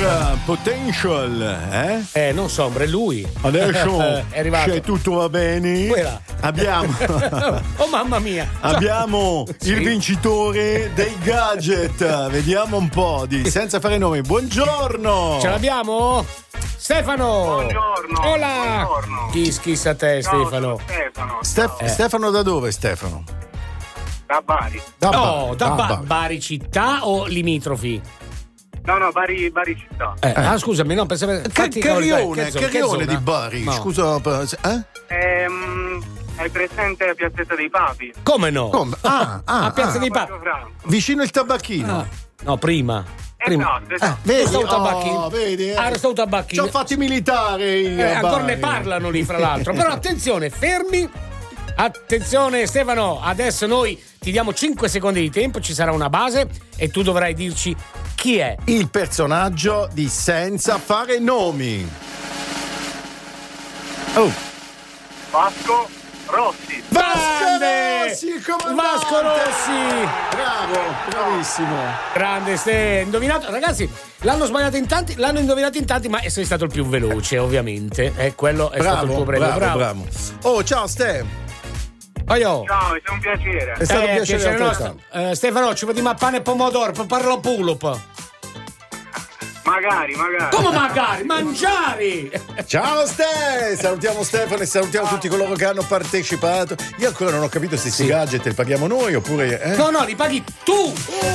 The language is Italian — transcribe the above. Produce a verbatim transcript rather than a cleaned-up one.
Mister Potential, eh? Eh, non Sombra, è lui. Adesso è arrivato. c'è tutto va bene. Quella. Abbiamo Oh mamma mia. Abbiamo Sì. il vincitore dei gadget. Vediamo un po' di senza fare nomi. Buongiorno. Ce l'abbiamo? Stefano. Buongiorno. Hola. Buongiorno. Chi schissa a te, Ciao, Stefano? sono Stefano. Stef- Eh. Stefano da dove, Stefano? Da Bari. Da No, Bari, da da Ba- Bari. Bari città o limitrofi? No, no, Bari, Bari città. Eh, Ah, scusami, no, pensavo. Che, fatti che cavoli, dai, rione, zona- che rione zona? di Bari? No. Scusa, per- eh? Ehm, hai presente la piazzetta dei Papi? Come no? Come? Ah, ah, A Piazza ah. dei Porto Papi. Franco. Vicino il tabacchino. Ah, no, prima. Prima. Esatto, esatto. Vedi? Sto tabacchino. Oh, vedi? eh. Ah, sto tabacchino. Ci ho fatti militare io, Eh, a ancora Bari. ne parlano lì, fra l'altro. Però attenzione, fermi. Attenzione, Stefano. Adesso noi ti diamo cinque secondi di tempo. Ci sarà una base e tu dovrai dirci chi è. Il personaggio di Senza fare nomi. Oh. Vasco Rossi. Vasco Rossi, il comandante! Vasco Rossi! Bravo, bravissimo. Grande, Ste. Indovinato. Ragazzi, l'hanno sbagliato in tanti, l'hanno indovinato in tanti, ma sei stato il più veloce, ovviamente. E quello è stato il Bravo, tuo premio. bravo, bravo. Oh, ciao Ste. Oh, io. Ciao, è un piacere. È stato un Eh, piacere piacere ascoltarti. nostro. Eh, Stefano, ci vediamo a pane e pomodoro, parlo pulup. Magari, magari. Come magari? Mangiare! Ciao Ste, salutiamo Stefano e salutiamo tutti coloro che hanno partecipato. Io ancora non ho capito se questi Sì. gadget li paghiamo noi oppure... eh? No, no, li paghi tu!